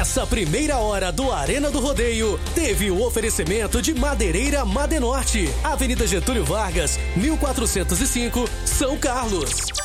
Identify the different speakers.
Speaker 1: Essa primeira hora do Arena do Rodeio teve o oferecimento de Madeireira Madenorte, Avenida Getúlio Vargas, 1405, São Carlos.